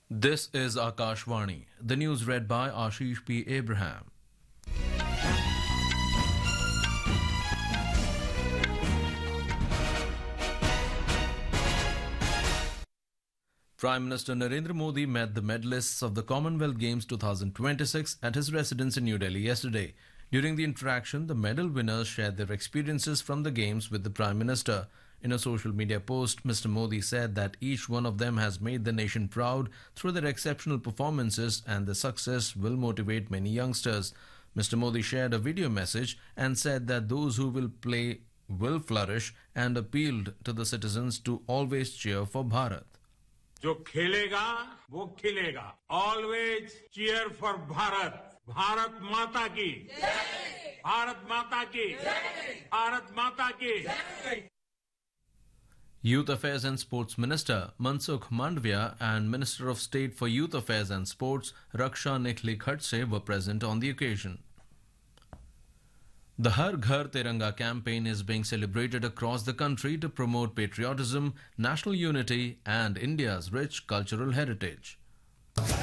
This is Akashvani. The news read by Ashish P. Abraham. Prime Minister Narendra Modi met the medalists of the Commonwealth Games 2026 at his residence in New Delhi yesterday. During the interaction, the medal winners shared their experiences from the Games with the Prime Minister. In a social media post, Mr. Modi said that each one of them has made the nation proud through their exceptional performances and the success will motivate many youngsters. Mr. Modi shared a video message and said that those who will play will flourish and appealed to the citizens to always cheer for Bharat. जो खेलेगा वो खिलेगा always cheer for Bharat Bharat माता की भारत माता की भारत माता की Youth Affairs and Sports Minister Mansukh Mandavia and Minister of State for Youth Affairs and Sports Raksha Nikhli Khadse were present on the occasion. The Har Ghar Tiranga campaign is being celebrated across the country to promote patriotism, national unity and India's rich cultural heritage.